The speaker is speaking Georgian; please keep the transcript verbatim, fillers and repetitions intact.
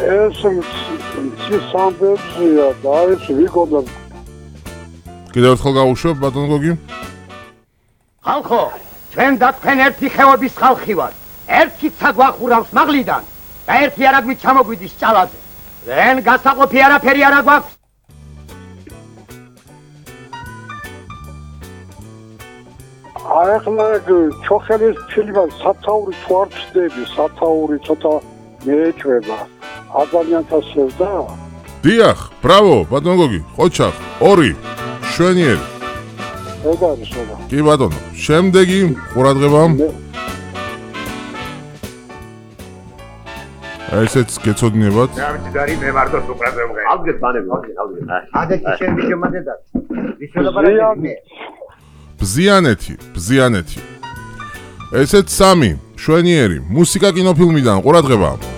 ეს ის სამბებია და ეს ვიგონდა. კიდევ ერთხელ გავუშვებ ბატონ გოგი. ხალხო, ჩვენ და თქვენ ერთი ხეობის ხალხი ვართ. ერთი საგვახურავს მაღლიდან და ერთი არაგვით ჩამოგვიდის ჭალაზე. რენ გასაყოფი არაფერი არ აქვს. ახლა ჩოხელის ფილმი სათაური თუ არ ვწდები, სათაური ცოტა მეეჭვება. ადამიანთა შევდა. დიახ, ბრავო, ბატონ გოგი, ყოჩახ, ორი, შვენიერი. ეგარი შედა. კი ბატონო, შემდეგი ყურადღება. ესეც გეცოდინებათ. რა ვიცი დარი მე მარტოს უყრაზე ვღე. ავდგეთ ბანები, ავდგეთ, ავდგეთ. აგეთი შენ ვიჟემადედად. ვიშველაბარაკე. ბზიანეთი, ბზიანეთი. ესეც სამი, შვენიერი, მუსიკა კინოფილმიდან ყურადღება.